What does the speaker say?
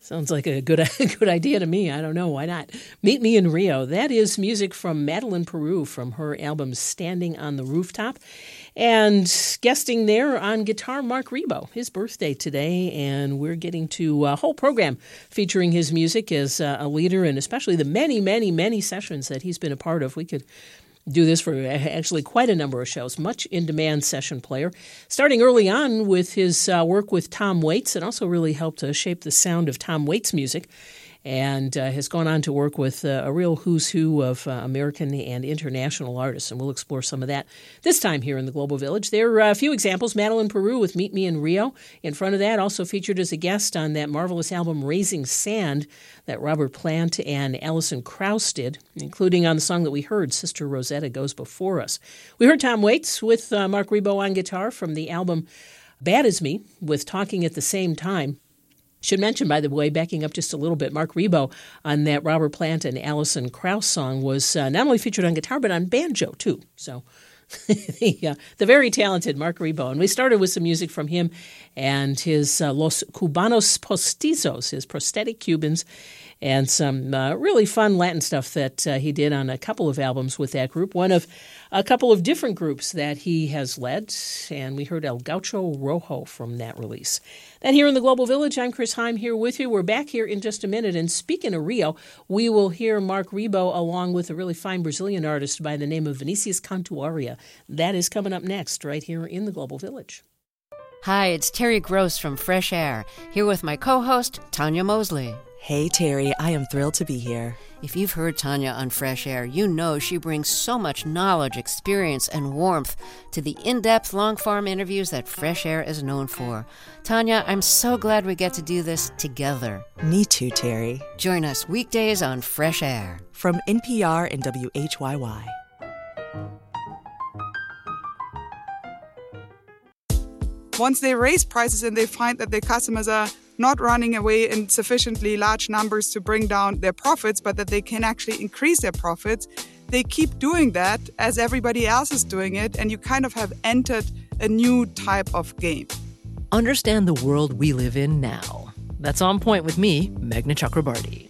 Sounds like a good idea to me. I don't know. Why not? Meet Me in Rio. That is music from Madeleine Peru from her album Standing on the Rooftop. And guesting there on guitar, Marc Ribot. His birthday today, and we're getting to a whole program featuring his music as a leader, and especially the many, many, many sessions that he's been a part of. We could do this for actually quite a number of shows. Much in-demand session player. Starting early on with his work with Tom Waits, and also really helped to shape the sound of Tom Waits' music, and has gone on to work with a real who's who of American and international artists, and we'll explore some of that this time here in the Global Village. There are a few examples. Madeleine Peru with Meet Me in Rio. In front of that, also featured as a guest on that marvelous album Raising Sand that Robert Plant and Alison Krauss did, including on the song that we heard, Sister Rosetta Goes Before Us. We heard Tom Waits with Marc Ribot on guitar from the album Bad As Me with Talking at the Same Time. Should mention, by the way, backing up just a little bit, Marc Ribot on that Robert Plant and Alison Krauss song was not only featured on guitar, but on banjo, too. So the very talented Marc Ribot. And we started with some music from him and his Los Cubanos Postizos, his prosthetic Cubans, and some really fun Latin stuff that he did on a couple of albums with that group, one of a couple of different groups that he has led, and we heard El Gaucho Rojo from that release. Then here in the Global Village, I'm Chris Heim here with you. We're back here in just a minute, and speaking of Rio, we will hear Marc Ribot along with a really fine Brazilian artist by the name of Vinicius Cantuaria. That is coming up next right here in the Global Village. Hi, it's Terry Gross from Fresh Air, here with my co-host, Tanya Mosley. Hey, Terry, I am thrilled to be here. If you've heard Tanya on Fresh Air, you know she brings so much knowledge, experience, and warmth to the in-depth, long-form interviews that Fresh Air is known for. Tanya, I'm so glad we get to do this together. Me too, Terry. Join us weekdays on Fresh Air. From NPR and WHYY. Once they raise prices and they find that their customers are not running away in sufficiently large numbers to bring down their profits, but that they can actually increase their profits, they keep doing that as everybody else is doing it, and you kind of have entered a new type of game. Understand the world we live in now. That's On Point with me, Meghna Chakrabarti.